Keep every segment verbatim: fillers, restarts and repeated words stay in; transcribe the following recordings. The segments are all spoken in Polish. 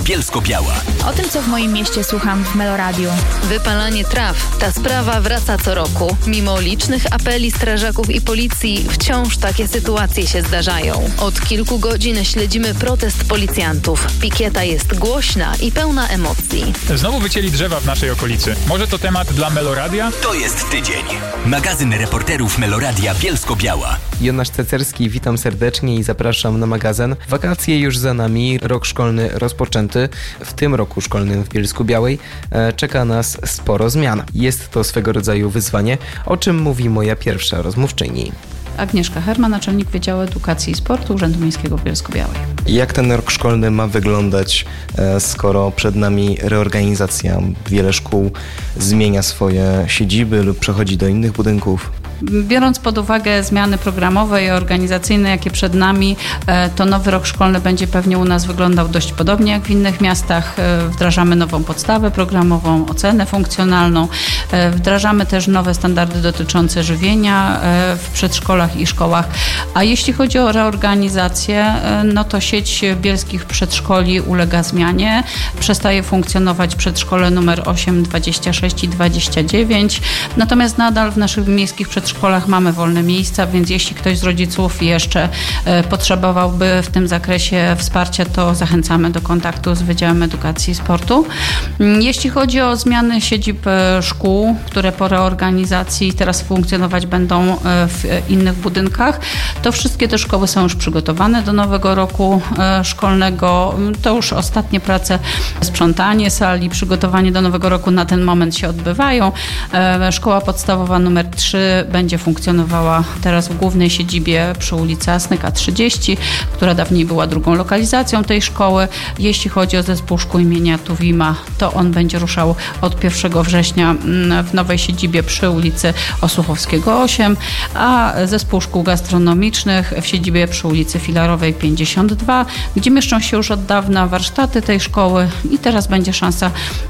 Bielsko-Biała. O tym, co w moim mieście słucham w Meloradiu. Wypalanie traw. Ta sprawa wraca co roku. Mimo licznych apeli strażaków i policji, wciąż takie sytuacje się zdarzają. Od kilku godzin śledzimy protest policjantów. Pikieta jest głośna i pełna emocji. Znowu wycięli drzewa w naszej okolicy. Może to temat dla Meloradia? To jest tydzień. Magazyn reporterów Meloradia Bielsko-Biała. Jonasz Cecerski, witam serdecznie i zapraszam na magazyn. Wakacje już za nami, rok szkolny rozpoczęty. W tym roku szkolnym w Bielsku-Białej e, czeka nas sporo zmian. Jest to swego rodzaju wyzwanie, o czym mówi moja pierwsza rozmówczyni. Agnieszka Herman, naczelnik Wydziału Edukacji i Sportu Urzędu Miejskiego w Bielsku-Białej. Jak ten rok szkolny ma wyglądać, skoro przed nami reorganizacja? Wiele szkół zmienia swoje siedziby lub przechodzi do innych budynków. Biorąc pod uwagę zmiany programowe i organizacyjne, jakie przed nami, to nowy rok szkolny będzie pewnie u nas wyglądał dość podobnie jak w innych miastach. Wdrażamy nową podstawę programową, ocenę funkcjonalną. Wdrażamy też nowe standardy dotyczące żywienia w przedszkolach i szkołach. A jeśli chodzi o reorganizację, no to sieć bielskich przedszkoli ulega zmianie. Przestaje funkcjonować przedszkole numer osiem, dwadzieścia sześć i dwadzieścia dziewięć. Natomiast nadal w naszych miejskich przedszkolach W szkołach mamy wolne miejsca, więc jeśli ktoś z rodziców jeszcze potrzebowałby w tym zakresie wsparcia, to zachęcamy do kontaktu z Wydziałem Edukacji i Sportu. Jeśli chodzi o zmiany siedzib szkół, które po reorganizacji teraz funkcjonować będą w innych budynkach, to wszystkie te szkoły są już przygotowane do nowego roku szkolnego. To już ostatnie prace, sprzątanie sali, przygotowanie do nowego roku na ten moment się odbywają. Szkoła podstawowa numer trzy będzie funkcjonowała teraz w głównej siedzibie przy ulicy Asnyka trzydzieści, która dawniej była drugą lokalizacją tej szkoły. Jeśli chodzi o zespół szkół imienia Tuwima, to on będzie ruszał od pierwszego września w nowej siedzibie przy ulicy Osłuchowskiego osiem, a zespół szkół gastronomicznych w siedzibie przy ulicy Filarowej pięćdziesiąt dwa, gdzie mieszczą się już od dawna warsztaty tej szkoły i teraz będzie szansa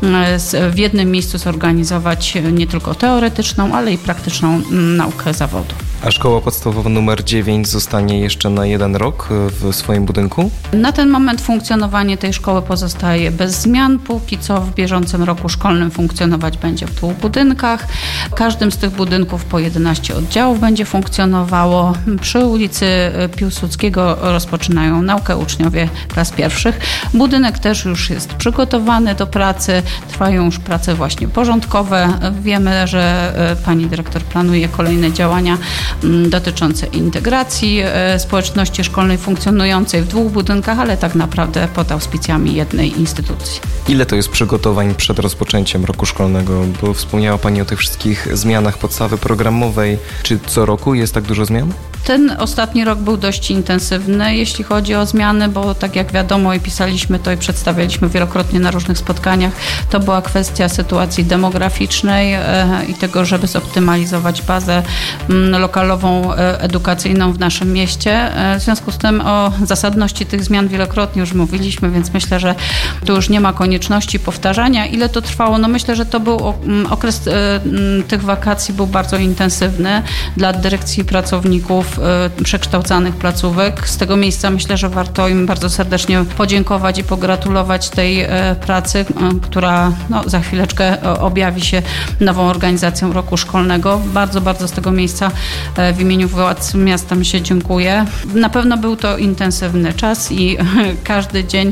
w jednym miejscu zorganizować nie tylko teoretyczną, ale i praktyczną naukę zawodu. A szkoła podstawowa numer dziewięć zostanie jeszcze na jeden rok w swoim budynku? Na ten moment funkcjonowanie tej szkoły pozostaje bez zmian. Póki co w bieżącym roku szkolnym funkcjonować będzie w dwóch budynkach. W każdym z tych budynków po jedenaście oddziałów będzie funkcjonowało. Przy ulicy Piłsudskiego rozpoczynają naukę uczniowie klas pierwszych. Budynek też już jest przygotowany do pracy. Trwają już prace właśnie porządkowe. Wiemy, że pani dyrektor planuje kolejne działania dotyczące integracji społeczności szkolnej funkcjonującej w dwóch budynkach, ale tak naprawdę pod auspicjami jednej instytucji. Ile to jest przygotowań przed rozpoczęciem roku szkolnego? Bo wspomniała Pani o tych wszystkich zmianach podstawy programowej. Czy co roku jest tak dużo zmian? Ten ostatni rok był dość intensywny, jeśli chodzi o zmiany, bo tak jak wiadomo i pisaliśmy to i przedstawialiśmy wielokrotnie na różnych spotkaniach, to była kwestia sytuacji demograficznej i tego, żeby zoptymalizować bazę lokalową, edukacyjną w naszym mieście. W związku z tym o zasadności tych zmian wielokrotnie już mówiliśmy, więc myślę, że tu już nie ma konieczności powtarzania. Ile to trwało? No myślę, że to był okres tych wakacji był bardzo intensywny dla dyrekcji pracowników przekształcanych placówek. Z tego miejsca myślę, że warto im bardzo serdecznie podziękować i pogratulować tej pracy, która no, za chwileczkę objawi się nową organizacją roku szkolnego. Bardzo, bardzo z tego miejsca w imieniu władz miasta mi się dziękuję. Na pewno był to intensywny czas i każdy dzień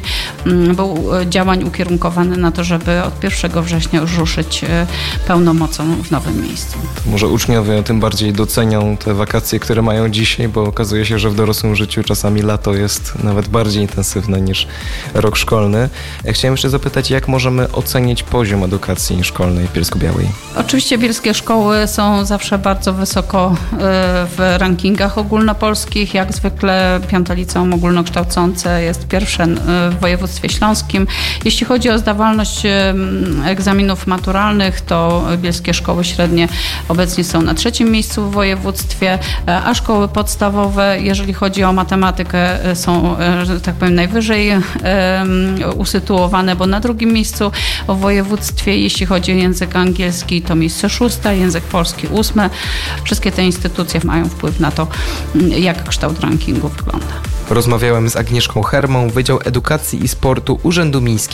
był działań ukierunkowany na to, żeby od pierwszego września już ruszyć pełną mocą w nowym miejscu. To może uczniowie tym bardziej docenią te wakacje, które mają dzisiaj, bo okazuje się, że w dorosłym życiu czasami lato jest nawet bardziej intensywne niż rok szkolny. Ja chciałem jeszcze zapytać, jak możemy ocenić poziom edukacji szkolnej w Bielsku-Białej? Oczywiście bielskie szkoły są zawsze bardzo wysoko w rankingach ogólnopolskich. Jak zwykle Piąte Liceum Ogólnokształcące jest pierwsze w województwie śląskim. Jeśli chodzi o zdawalność egzaminów maturalnych, to bielskie szkoły średnie obecnie są na trzecim miejscu w województwie, a szkoły podstawowe, jeżeli chodzi o matematykę, są, że tak powiem, najwyżej usytuowane, bo na drugim miejscu w województwie, jeśli chodzi o język angielski, to miejsce szóste, język polski ósme. Wszystkie te instytucje mają wpływ na to, jak kształt rankingu wygląda. Rozmawiałem z Agnieszką Hermą, Wydział Edukacji i Sportu Urzędu Miejskiego